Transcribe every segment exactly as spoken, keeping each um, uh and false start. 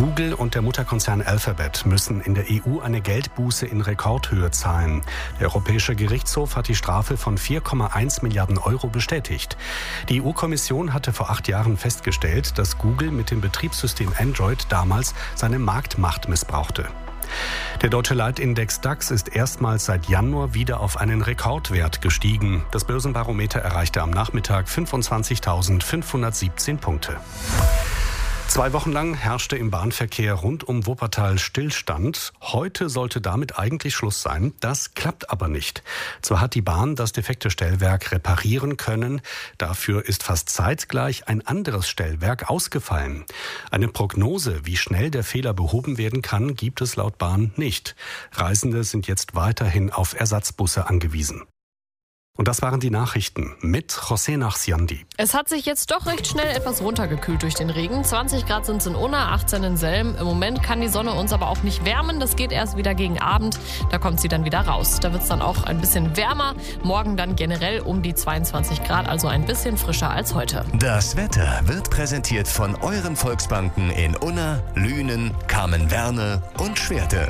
Google und der Mutterkonzern Alphabet müssen in der E U eine Geldbuße in Rekordhöhe zahlen. Der Europäische Gerichtshof hat die Strafe von vier Komma eins Milliarden Euro bestätigt. Die E U-Kommission hatte vor acht Jahren festgestellt, dass Google mit dem Betriebssystem Android damals seine Marktmacht missbrauchte. Der deutsche Leitindex DAX ist erstmals seit Januar wieder auf einen Rekordwert gestiegen. Das Börsenbarometer erreichte am Nachmittag fünfundzwanzigtausendfünfhundertsiebzehn Punkte. Zwei Wochen lang herrschte im Bahnverkehr rund um Wuppertal Stillstand. Heute sollte damit eigentlich Schluss sein. Das klappt aber nicht. Zwar hat die Bahn das defekte Stellwerk reparieren können, dafür ist fast zeitgleich ein anderes Stellwerk ausgefallen. Eine Prognose, wie schnell der Fehler behoben werden kann, gibt es laut Bahn nicht. Reisende sind jetzt weiterhin auf Ersatzbusse angewiesen. Und das waren die Nachrichten mit José Nachsiandi. Es hat sich jetzt doch recht schnell etwas runtergekühlt durch den Regen. zwanzig Grad sind es in Unna, achtzehn in Selm. Im Moment kann die Sonne uns aber auch nicht wärmen. Das geht erst wieder gegen Abend. Da kommt sie dann wieder raus. Da wird es dann auch ein bisschen wärmer. Morgen dann generell um die zweiundzwanzig Grad, also ein bisschen frischer als heute. Das Wetter wird präsentiert von euren Volksbanken in Unna, Lünen, Kamen-Werne und Schwerte.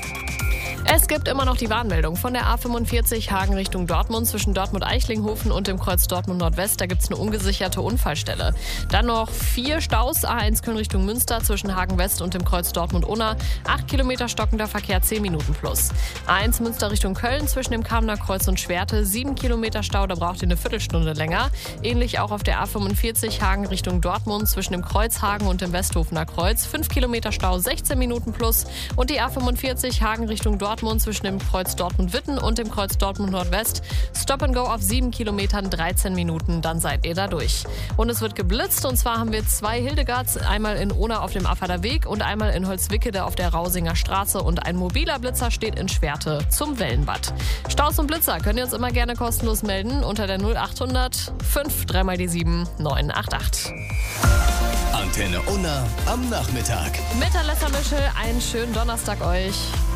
Es gibt immer noch die Warnmeldung von der A fünfundvierzig Hagen Richtung Dortmund zwischen Dortmund-Eichlinghofen und dem Kreuz Dortmund Nordwest. Da gibt es eine ungesicherte Unfallstelle. Dann noch vier Staus. A eins Köln Richtung Münster zwischen Hagen West und dem Kreuz Dortmund-Unna. Acht Kilometer stockender Verkehr, zehn Minuten plus. A eins Münster Richtung Köln zwischen dem Kamener Kreuz und Schwerte. Sieben Kilometer Stau, da braucht ihr eine Viertelstunde länger. Ähnlich auch auf der A fünfundvierzig Hagen Richtung Dortmund zwischen dem Kreuz Hagen und dem Westhofener Kreuz. Fünf Kilometer Stau, sechzehn Minuten plus. Und die A fünfundvierzig Hagen Richtung Dortmund zwischen dem Kreuz Dortmund-Witten und dem Kreuz Dortmund Nordwest. Stop and go auf sieben Kilometern, dreizehn Minuten, dann seid ihr da durch. Und es wird geblitzt, und zwar haben wir zwei Hildegards, einmal in Ohna auf dem Affader Weg und einmal in Holzwickede auf der Rausinger Straße, und ein mobiler Blitzer steht in Schwerte zum Wellenbad. Staus und Blitzer könnt ihr uns immer gerne kostenlos melden unter der null achthundert fünf drei mal die sieben neun acht acht. Antenne Unna am Nachmittag. Mit Alessa Mischel, einen schönen Donnerstag euch.